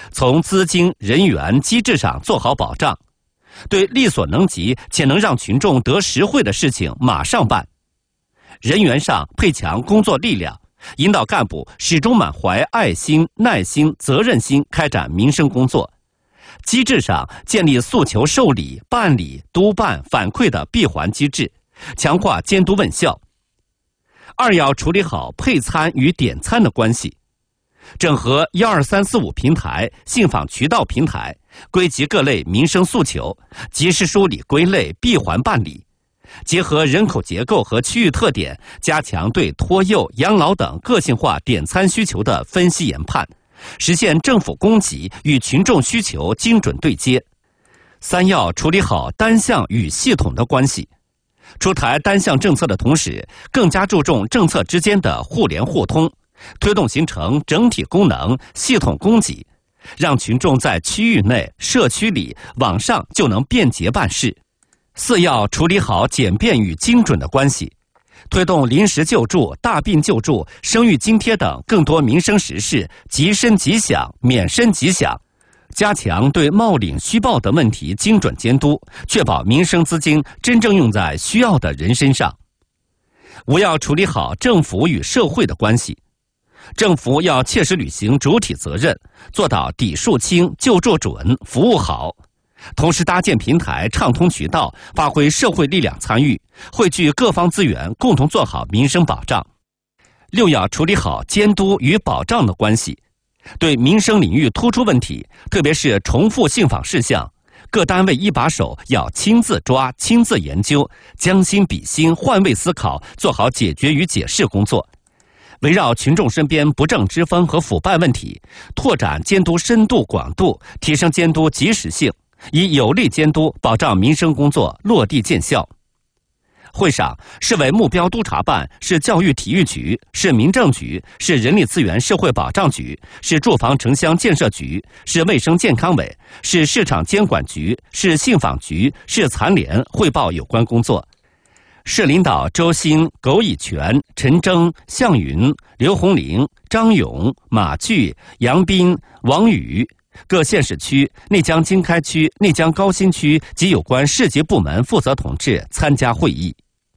从资金、人员、机制上做好保障，对力所能及且能让群众得实惠的事情马上办。人员上配强工作力量，引导干部始终满怀爱心、耐心、责任心开展民生工作。机制上建立诉求受理、办理、督办、反馈的闭环机制，强化监督问效。二要处理好配餐与点餐的关系，整合12345平台、信访渠道平台，归集各类民生诉求，及时梳理归类，闭环办理。结合人口结构和区域特点，加强对托幼、养老等个性化点餐需求的分析研判，实现政府供给与群众需求精准对接。三要处理好单项与系统的关系，出台单项政策的同时，更加注重政策之间的互联互通，推动形成整体功能、系统供给，让群众在区域内、社区里、网上就能便捷办事。四要处理好简便与精准的关系，推动临时救助、大病救助、生育津贴等更多民生实事即申即享、免申即享，加强对冒领虚报等问题精准监督，确保民生资金真正用在需要的人身上。五要处理好政府与社会的关系，政府要切实履行主体责任，做到底数清、救助准、服务好，同时搭建平台、畅通渠道，发挥社会力量参与，汇聚各方资源，共同做好民生保障。六要处理好监督与保障的关系，对民生领域突出问题，特别是重复信访事项，各单位一把手要亲自抓、亲自研究，将心比心、换位思考，做好解决与解释工作。围绕群众身边不正之风和腐败问题，拓展监督深度广度，提升监督及时性，以有力监督保障民生工作落地见效。会上，市委目标督察办、市教育体育局、市民政局、市人力资源社会保障局、市住房城乡建设局、市卫生健康委、市市场监管局、市信访局、市残联汇报有关工作。市领导周新、苟以权、陈征、向云、刘红玲、张勇、马巨、杨斌、王宇，各县市区、内江经开区、内江高新区及有关市级部门负责同志参加会议。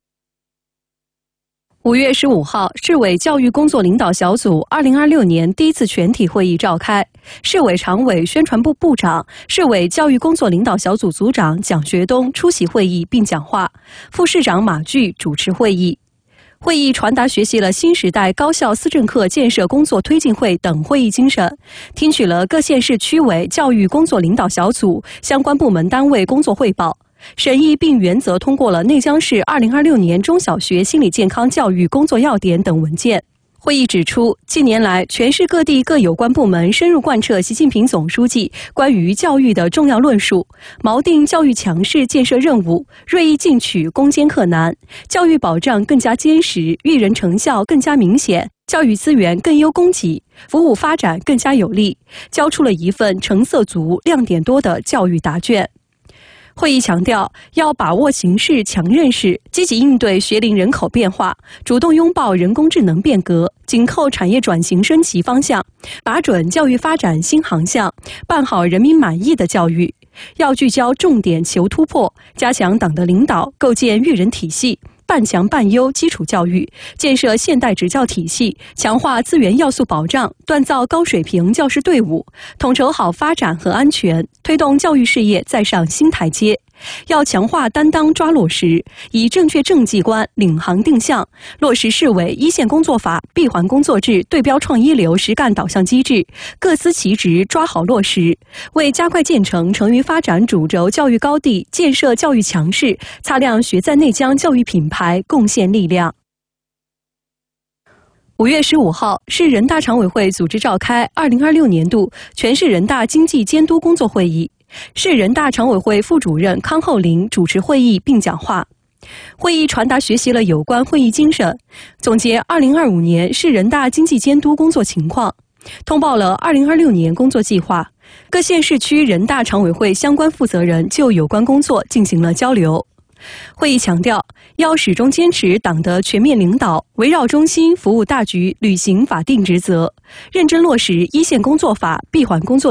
5月15号，市委教育工作领导小组2026年第一次全体会议召开，市委常委、宣传部部长、市委教育工作领导小组组长蒋学东出席会议并讲话，副市长马巨主持会议。会议传达学习了新时代高校思政课建设工作推进会等会议精神，听取了各县市区委教育工作领导小组相关部门单位工作汇报，审议并原则通过了内江市2026年中小学心理健康教育工作要点等文件。会议指出，近年来，全市各地各有关部门深入贯彻习近平总书记关于教育的重要论述，锚定教育强势建设任务，锐意进取，攻坚克难，教育保障更加坚实，育人成效更加明显，教育资源更优供给，服务发展更加有力，交出了一份成色足、亮点多的教育答卷。会议强调，要把握形势强韧势，积极应对学龄人口变化，主动拥抱人工智能变革，紧扣产业转型升级方向，把准教育发展新航向，办好人民满意的教育。要聚焦重点求突破，加强党的领导，构建育人体系，办强办优基础教育，建设现代职教体系，强化资源要素保障，锻造高水平教师队伍，统筹好发展和安全，推动教育事业再上新台阶。要强化担当抓落实，以正确政绩观领航定向，落实市委一线工作法、闭环工作制对标创一流实干导向机制，各司其职抓好落实，为加快建成成渝发展主轴教育高地、建设教育强势、擦亮学在内江教育品牌贡献力量。5月15号，市人大常委会组织召开2026年度全市人大经济监督工作会议，市人大常委会副主任康厚林主持会议并讲话。会议传达学习了有关会议精神，总结2025年市人大经济监督工作情况，通报了2026年工作计划。各县市区人大常委会相关负责人就有关工作进行了交流。会议强调，要始终坚持党的全面领导，围绕中心服务大局，履行法定职责，认真落实一线工作法、闭环工作